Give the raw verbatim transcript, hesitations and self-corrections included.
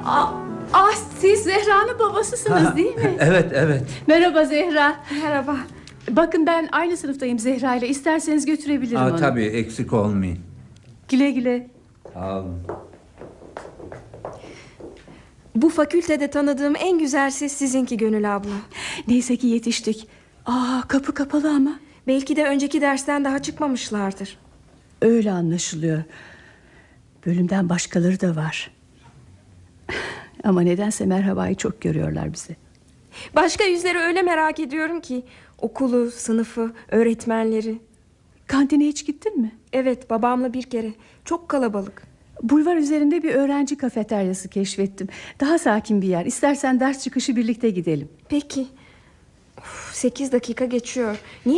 Aa, ah, siz Zehra'nın babasısınız Ha, değil mi? Evet evet. Merhaba Zehra. Merhaba. Bakın ben aynı sınıftayım Zehra ile. İsterseniz götürebilirim Aa, onu. tabii eksik olmayın. Güle güle. Sağ olun. Bu fakültede tanıdığım en güzel ses sizinki Gönül abla. Neyse ki yetiştik. Aa, kapı kapalı ama. Belki de önceki dersten daha çıkmamışlardır. Öyle anlaşılıyor. Bölümden başkaları da var. Ama nedense merhabayı çok görüyorlar bize. Başka yüzleri öyle merak ediyorum ki. Okulu, sınıfı, öğretmenleri. Kantine hiç gittin mi? Evet, babamla bir kere. Çok kalabalık. Bulvar üzerinde bir öğrenci kafeteryası keşfettim. Daha sakin bir yer. İstersen ders çıkışı birlikte gidelim. Peki. Uf, sekiz dakika geçiyor. Niye